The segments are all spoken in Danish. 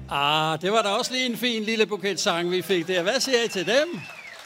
Det var da også lige en fin lille buket sang, vi fik der. Hvad siger I til dem?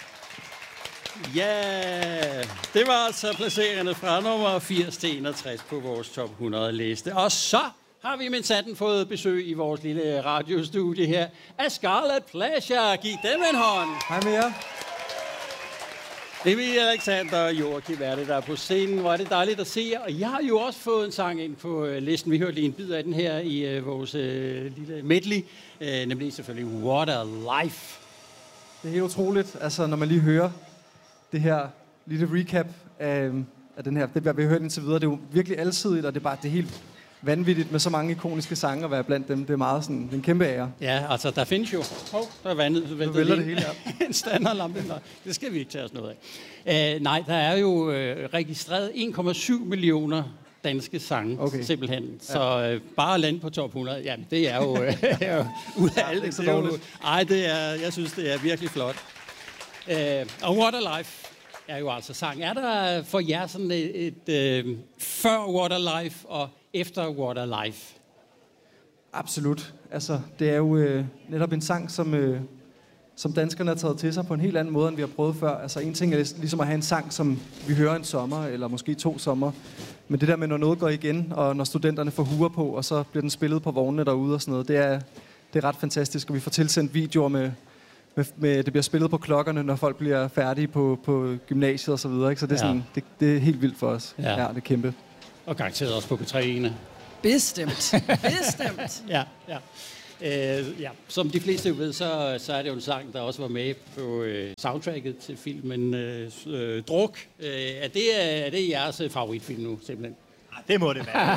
Ja, det var altså placeringerne fra nummer 80 til 61 på vores top 100 liste. Og så har vi med sanden fået besøg i vores lille radiostudie her af Scarlet Pleasure. Giv dem en hånd. Hej med jer. Emil, Alexander og Joachim er det, der er på scenen. Hvor er det dejligt at se jer. Og jeg har jo også fået en sang ind på listen. Vi hørte lige en bid af den her i vores lille medley. Nemlig selvfølgelig What a Life. Det er helt utroligt, altså når man lige hører det her lille recap af den her, det vi har hørt indtil videre. Det er jo virkelig alsidigt, og det er helt vanvittigt med så mange ikoniske sange at være blandt dem. Det er meget sådan en kæmpe ære. Ja, altså der findes jo... der er vandet. Nu vælter det hele her. En standardlampe. Det skal vi ikke tage os noget af. Nej, der er jo registreret 1,7 millioner danske sange, simpelthen. Så bare land på top 100, jamen det er jo ud af alt. Det er jeg synes, det er virkelig flot. Og What a Life er jo altså sang. Er der for jer sådan et før What a Life og efter What a Life? Absolut. Altså, det er jo netop en sang, som danskerne har taget til sig på en helt anden måde, end vi har prøvet før. Altså, en ting er ligesom at have en sang, som vi hører en sommer, eller måske 2 sommer. Men det der med, når noget går igen, og når studenterne får huer på, og så bliver den spillet på vognene derude og sådan noget, det er ret fantastisk. Og vi får tilsendt videoer med det bliver spillet på klokkerne, når folk bliver færdige på gymnasiet og så videre. Ikke? Så det er, sådan, det er helt vildt for os. Ja, det er kæmpe. Og garanteret også på P3'ene. Bestemt. Bestemt. Ja. Som de fleste jo ved, så er det jo en sang, der også var med på soundtracket til filmen Druk. Er det jeres favoritfilm nu, simpelthen? Det må det være.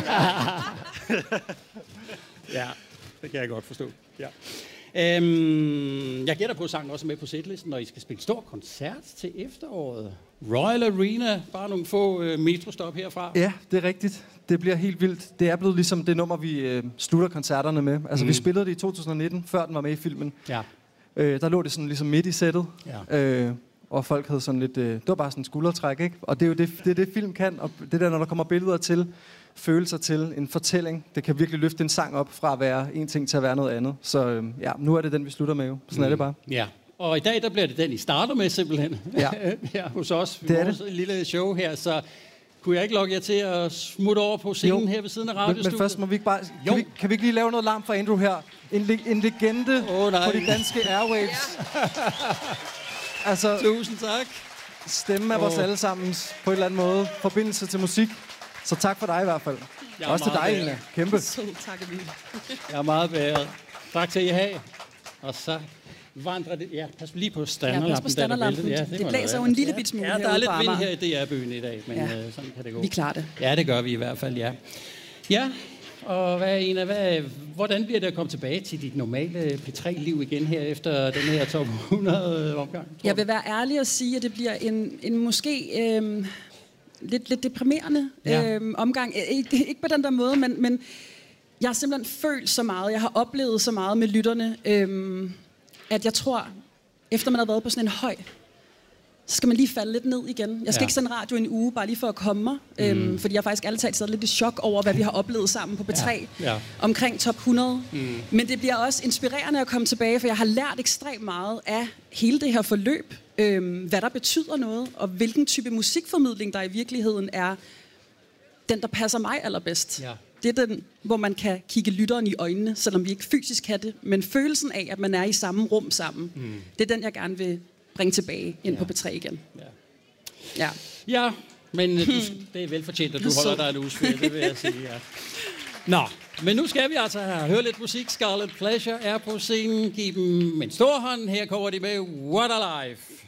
Ja, det kan jeg godt forstå. Ja. Jeg gætter på, at sangen også er med på setlisten, når I skal spille stor koncert til efteråret. Royal Arena, bare nogle få metrostop herfra. Ja, det er rigtigt. Det bliver helt vildt. Det er blevet ligesom det nummer, vi slutter koncerterne med. Altså, vi spillede det i 2019, før den var med i filmen. Ja. Der lå det sådan ligesom midt i sættet. Ja. Og folk havde sådan lidt... det var bare sådan en skuldertræk, ikke? Og det er jo det film kan. Og det der, når der kommer billeder til, følelser til, en fortælling. Det kan virkelig løfte en sang op fra at være en ting til at være noget andet. Så nu er det den, vi slutter med jo. Sådan er det bare. Ja. Og i dag, der bliver det den, I starter med simpelthen. Ja. Hos os. Det vores lille show her, så... Kunne jeg ikke lokke jer til at smutte over på scenen her ved siden af radiostudiet? Men først må vi ikke bare... Kan vi ikke lige lave noget larm for Andrew her? En legende på de danske airwaves. Altså, tusind tak. Stemme af vores allesammens på en eller anden måde. Forbindelse til musik. Så tak for dig i hvert fald. Også til dig, Ina. Kæmpe. Tak, Emil. Jeg er meget bedre. Tak til I have. Og så... vandrer det. Ja, pas lige på standardlampen. Ja, pas på standardlampen. Det blæser jo en lille bit smule. Ja, der er lidt vind her i DR-byen i dag, men sådan kan det gå. Vi klarer det. Ja, det gør vi i hvert fald, ja. Ja, og hvordan bliver det at komme tilbage til dit normale P3-liv igen her efter den her top 100 omgang? Jeg vil være ærlig og sige, at det bliver en måske lidt deprimerende omgang. Ikke på den der måde, men jeg har simpelthen følt så meget. Jeg har oplevet så meget med lytterne. At jeg tror, efter man har været på sådan en høj, så skal man lige falde lidt ned igen. Jeg skal ikke sende radio en uge, bare lige for at komme mig. Fordi jeg faktisk alle talt lidt i chok over, hvad vi har oplevet sammen på P3 omkring top 100. Men det bliver også inspirerende at komme tilbage, for jeg har lært ekstremt meget af hele det her forløb. Hvad der betyder noget, og hvilken type musikformidling, der i virkeligheden er den, der passer mig allerbedst. Ja. Det er den, hvor man kan kigge lytteren i øjnene, selvom vi ikke fysisk kan det. Men følelsen af, at man er i samme rum sammen, det er den, jeg gerne vil bringe tilbage ind på P3 igen. Ja, men det er velfortjent, at du holder dig en uges ferie, det vil jeg sige. Ja. Nå, men nu skal vi altså høre lidt musik. Scarlet Pleasure er på scenen. Giv dem en stor hånd. Her kommer de med What a Life.